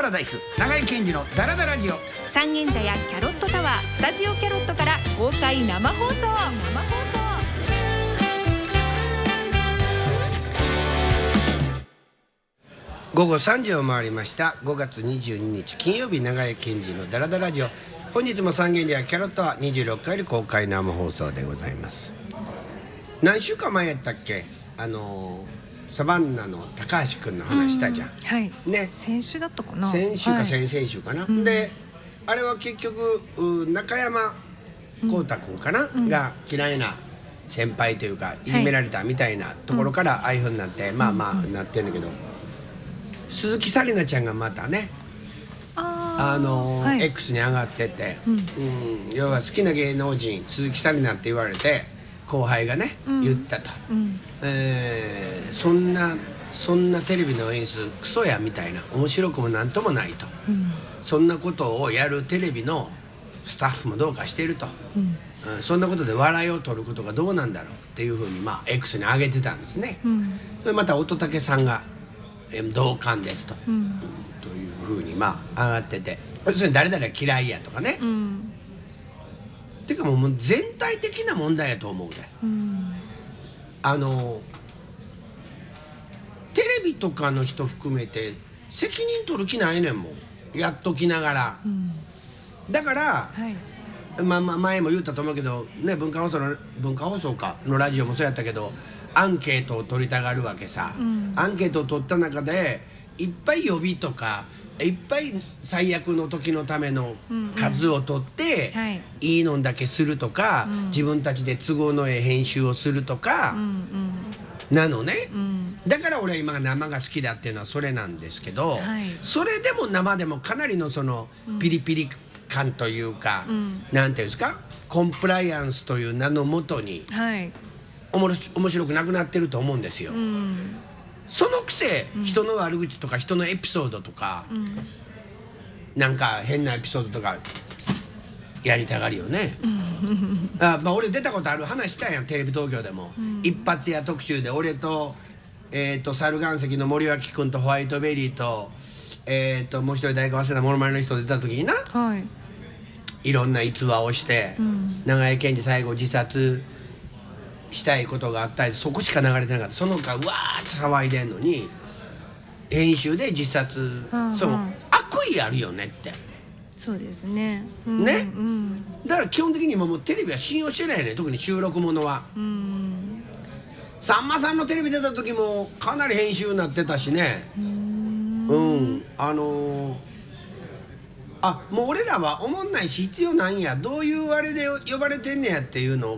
パラダイス長井健二のダラダラジオ。 三軒茶屋キャロットタワースタジオキャロットから公開生放送。 午後3時を回りました。5月22日金曜日、長井健二のダラダラジオ。本日も三軒茶屋キャロットは26回で公開生放送でございます。何週間前やったっけ、サバンナの高橋くんの話したじゃん、 はいね、 先週だったかな、 先週か先 々 々週かな、であれは結局中山浩太くんかな、が嫌いな先輩というかいじめられたみたいなところからああいう風になって、まあまあなってんだけど、鈴木紗理奈ちゃんがまたねはい、 X に上がってて、要は好きな芸能人鈴木紗理奈って言われて後輩がね、言ったと、そんなテレビの演出クソやみたいな、面白くもなんともないと、そんなことをやるテレビのスタッフもどうかしていると、そんなことで笑いを取ることがどうなんだろうっていうふうにX に上げてたんですね、それまた乙武さんが同感ですと、というふうに上がってて、要するに誰々嫌いやとかね、っていうかもう全体的な問題やと思うで、テレビとかの人含めて責任取る気ないねんもん、やっときながら、だから、前も言ったと思うけどね、文化放送かのラジオもそうやったけど、アンケートを取りたがるわけさ、アンケートを取った中でいっぱい予備とかいっぱい最悪の時のための数を取って、いいのだけするとか、自分たちで都合のええ編集をするとか、なのね、だから俺は今生が好きだっていうのはそれなんですけど、それでも生でもかなりのそのピリピリ感というか、なんていうんですか、コンプライアンスという名のもとに、面白くなくなってると思うんですよ、そのくせ、人の悪口とか人のエピソードとか、なんか変なエピソードとかやりたがるよね、俺出たことある話したやん、テレビ東京でも、一発屋特集で俺と猿岩石の森脇君とホワイトベリーともう一人誰か忘れたモノマネの人出た時にな、いろんな逸話をして、長井健二最後自殺したいことがあったり、そこしか流れてなかった。その他うわーって騒いでんのに編集で自殺、その悪意あるよねって。 そうですね、 だから基本的にもうテレビは信用してないね、特に収録ものは。さんまさんのテレビ出た時もかなり編集になってたしね、もう俺らは思んないし必要なんや、どういうあれで呼ばれてんねやっていうのを